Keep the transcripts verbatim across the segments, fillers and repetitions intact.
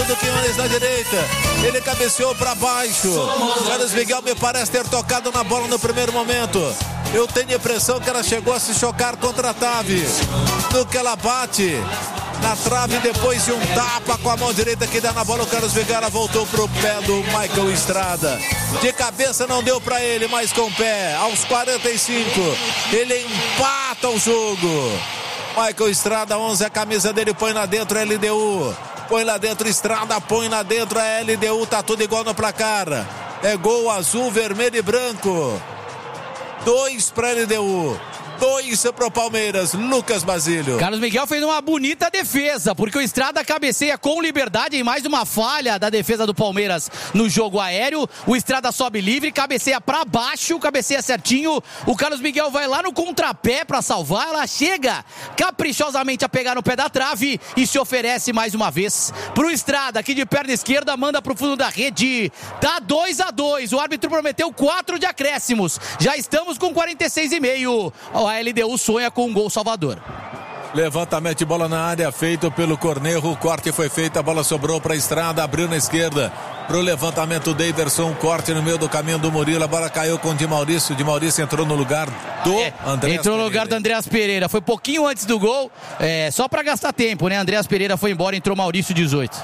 do Quinones na direita. Ele cabeceou para baixo. Carlos Miguel me parece ter tocado na bola no primeiro momento. Eu tenho a impressão que ela chegou a se chocar contra a trave. No que ela bate na trave, depois de um tapa com a mão direita que dá na bola, o Carlos Miguel voltou pro pé do Michael Estrada. De cabeça não deu para ele, mas com o pé. Aos quarenta e cinco, ele empata o jogo. Michael Estrada, onze, a camisa dele, põe lá dentro, L D U. Põe lá dentro, Estrada, põe lá dentro, a L D U, tá tudo igual no placar. É gol azul, vermelho e branco. Dois para L D U. Dois para o Palmeiras, Lucas Basílio. Carlos Miguel fez uma bonita defesa, porque o Estrada cabeceia com liberdade em mais uma falha da defesa do Palmeiras no jogo aéreo. O Estrada sobe livre, cabeceia para baixo, cabeceia certinho. O Carlos Miguel vai lá no contrapé para salvar. Ela chega caprichosamente a pegar no pé da trave e se oferece mais uma vez pro Estrada, que de perna esquerda manda pro fundo da rede. Tá dois a dois. O árbitro prometeu quatro de acréscimos. Já estamos com quarenta e seis e meio. A L D U sonha com um gol salvador. Levantamento de bola na área feito pelo Cornejo. O corte foi feito, a bola sobrou para a Estrada, abriu na esquerda pro levantamento do Daverson. Corte no meio do caminho do Murilo. A bola caiu com o Di Maurício. O Di Maurício entrou no lugar do é, Andreas Entrou no Pereira. lugar do Andreas Pereira. Foi pouquinho antes do gol, é, só para gastar tempo, né? Andreas Pereira foi embora, entrou Maurício, dezoito.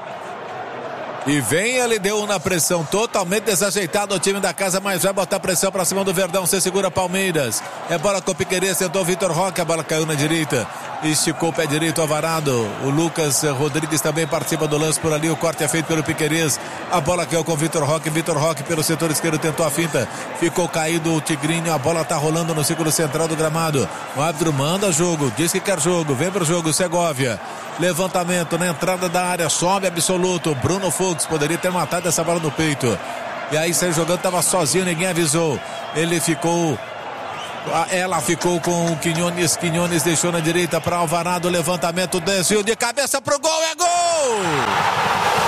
E vem, ele deu na pressão, totalmente desajeitado o time da casa, mas vai botar pressão pra cima do Verdão. Você segura Palmeiras. É bola com o Piquerez, tentou o Vitor Roque, a bola caiu na direita. Esticou o pé direito, Alvarado. O Lucas Rodrigues também participa do lance por ali. O corte é feito pelo Piquerez. A bola caiu com o Vitor Roque. Vitor Roque pelo setor esquerdo tentou a finta. Ficou caído o Tigrinho. A bola tá rolando no círculo central do gramado. O árbitro manda jogo, diz que quer jogo. Vem pro jogo, Segovia. Levantamento na entrada da área, sobe absoluto. Bruno Fux poderia ter matado essa bola no peito. E aí saiu jogando, estava sozinho, ninguém avisou. Ele ficou. Ela ficou com o Quinones. Quinones deixou na direita para Alvarado. Levantamento, desceu de cabeça pro gol, é gol!